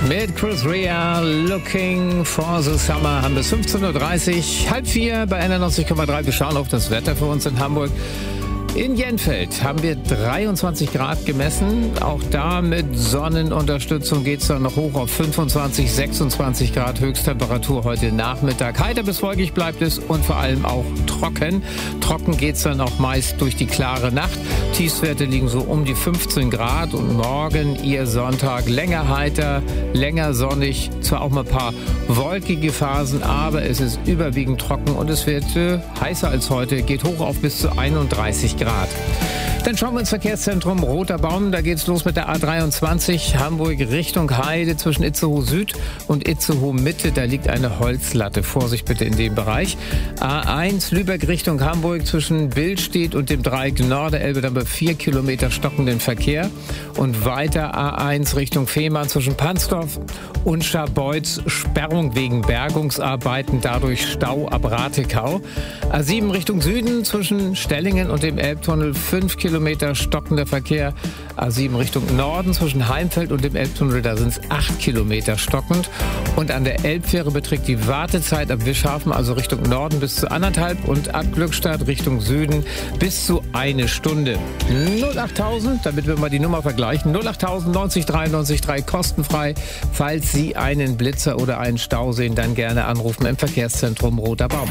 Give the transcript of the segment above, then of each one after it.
mit Chris Rea, Looking for the Summer. Haben bis 15.30 Uhr, 3:30 bei 91,3. Wir schauen auf das Wetter für uns in Hamburg. In Jenfeld haben wir 23 Grad gemessen. Auch da mit Sonnenunterstützung geht es dann noch hoch auf 25, 26 Grad Höchsttemperatur heute Nachmittag. Heiter bis wolkig bleibt es und vor allem auch trocken. Trocken geht es dann auch meist durch die klare Nacht. Tiefstwerte liegen so um die 15 Grad und morgen, ihr Sonntag, länger heiter, länger sonnig. Zwar auch mal ein paar wolkige Phasen, aber es ist überwiegend trocken und es wird heißer als heute, geht hoch auf bis zu 31 Grad. Dann schauen wir ins Verkehrszentrum Roter Baum. Da geht's los mit der A23 Hamburg Richtung Heide zwischen Itzehoe Süd und Itzehoe Mitte. Da liegt eine Holzlatte. Vorsicht bitte in dem Bereich. A1 Lübeck Richtung Hamburg zwischen Billstedt und dem Dreieck Norderelbe. Dann bei 4 Kilometer stockenden Verkehr. Und weiter A1 Richtung Fehmarn zwischen Pansdorf und Scharbeutz. Sperrung wegen Bergungsarbeiten. Dadurch Stau ab Ratekau. A7 Richtung Süden zwischen Stellingen und dem Elbtunnel 5 Kilometer stockender Verkehr. A7 Richtung Norden zwischen Heimfeld und dem Elbtunnel, da sind es 8 Kilometer stockend. Und an der Elbfähre beträgt die Wartezeit ab Wischhafen, also Richtung Norden, bis zu 1,5 und ab Glückstadt Richtung Süden bis zu 1 Stunde. 08000, damit wir mal die Nummer vergleichen, 08000 90 93 3 kostenfrei. Falls Sie einen Blitzer oder einen Stau sehen, dann gerne anrufen im Verkehrszentrum Roter Baum.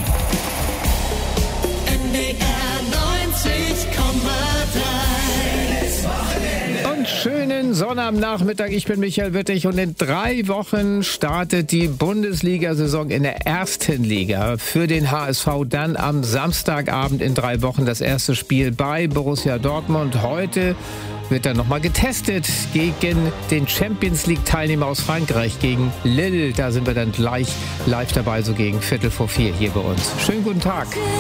Schönen Sonnabendnachmittag, ich bin Michael Wittig und in 3 Wochen startet die Bundesliga-Saison in der ersten Liga für den HSV. Dann am Samstagabend in 3 Wochen das erste Spiel bei Borussia Dortmund. Heute wird dann nochmal getestet gegen den Champions-League-Teilnehmer aus Frankreich, gegen Lille. Da sind wir dann gleich live dabei, so gegen 3:45 hier bei uns. Schönen guten Tag.